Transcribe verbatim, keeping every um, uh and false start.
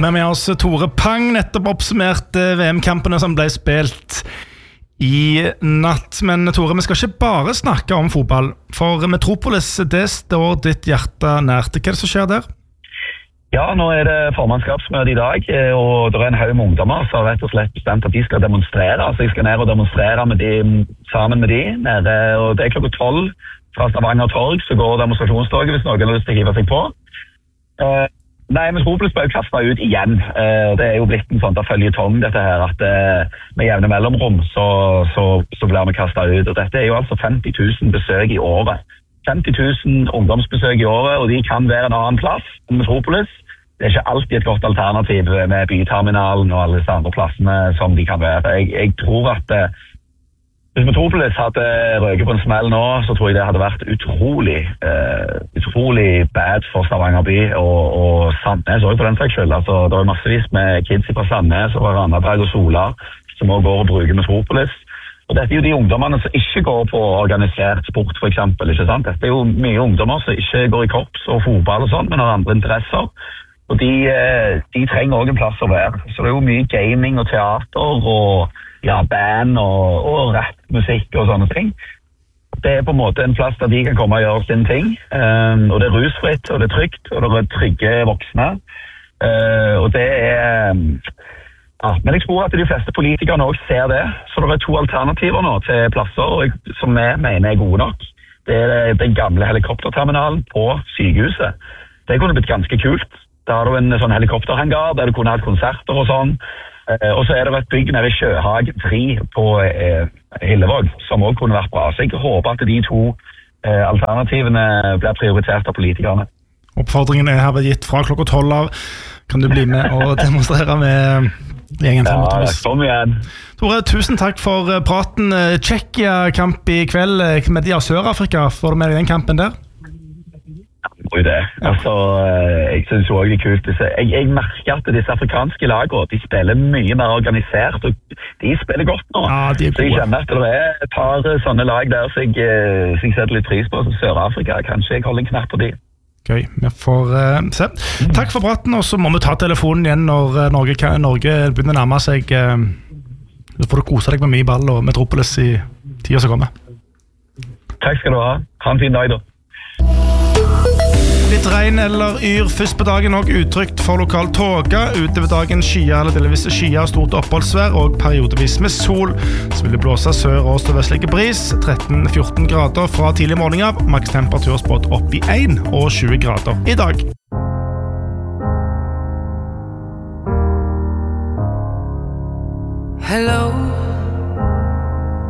Men med oss Tore Pang, nettopp oppsummert V M-kampene som ble spilt i natt. Men Tore, vi skal ikke bare snakke om fotball, for Metropolis, det står ditt hjerte nært. Hva er det som skjer der? Ja, nå er det formannskapsmøte i dag, og det er en haug med ungdommer som har rett og slett bestemt at de skal demonstrere. Altså, jeg skal ned og demonstrere med de, sammen med de, nede, og det er klokka tolv fra Stavanger Torg, så går demonstrasjonstoget hvis noen har lyst til å hive seg på. Uh, nei, Metropolis ble jo kastet ut igjen. Uh, det er jo blitt en sånn da føljetong dette her, at uh, med jevne mellomrom så, så, så blir vi kastet ut. Og dette er jo altså femti tusen besøk i året. femti tusen ungdomsbesøk i året, og de kan være en annen plass enn Metropolis. Det er ikke alltid et godt alternativ med byterminalen og alle disse andre plassene som de kan være. Jeg, jeg tror at eh, hvis Metropolis hadde røket på en smell nå, så tror jeg det hadde vært utrolig, eh, utrolig bad for Stavanger by og, og Sandnes også på den saks skyld. Altså, det er massevis med kids fra Sandnes og Randaberg og Sola som også går og bruker Metropolis. Og dette er jo de ungdommene som ikke går på organisert sport, for eksempel, ikke sant? Dette er jo mye ungdommer som ikke går i korps og fotball og sånt, men har andre interesser. Og de, de trenger også en plass å være. Så det er jo mye gaming og teater og ja, band og, og rappmusikk og sånne ting. Det er på en måte en plass der de kan komme og gjøre sin ting. Um, og det er rusfritt, og det er trygt, og det er trygge voksne. Uh, og det er... Ja, men jeg tror at de fleste politikerne også ser det. Så det er to alternativer nå til plasser og, som vi mener er gode nok. Det er den gamle helikopterterminalen på sykehuset. Det kunne blitt ganske kult. Da har du en sånn helikopterhangar der du kunne hatt konserter og sånn. Eh, og så er det et bygg nede i Sjøhagen fri på eh, Hillevåg, som også kunne vært bra. Så jeg håper at de to eh, alternativene blir prioritert av politikerne. Oppfordringen er her gitt fra klokka tolv av. Kan du bli med og demonstrere med gjengen fra Metropolis? Ja, kom igjen. Tore, tusen takk for praten. Tsjekkia-kamp i kveld med de av Sør-Afrika. Får du med deg den kampen der? Og det. Altså, jeg synes jo også det er kult. Jeg, jeg merker at disse afrikanske lagene, de spiller mye mer organisert, og de spiller godt nå. Ja, de er gode. Så jeg kjenner at det er et par sånne lag der som jeg, så jeg setter litt pris på, som Sør-Afrika. Kanskje jeg holder en knapp på de. Gøy, vi får uh, se. Mm. Takk for praten, og så må vi ta telefonen igjen når uh, Norge, Norge begynner å nærme seg. Uh, så får du kose deg med mye ball og Metropolis i tiden som kommer. Takk skal du ha. Ha en fin dag da. Litt regn eller yr først på dagen, og utrygt for lokal tåge. Utover dagen skyer eller delvis skyer, stort oppholdsvær og periodevis med sol. Så vil det blåse sør- og sørvestlig bris, tretten til fjorten grader fra tidlig morgen av. Maks temperatur spådd opp i en og tjue grader i dag. Hello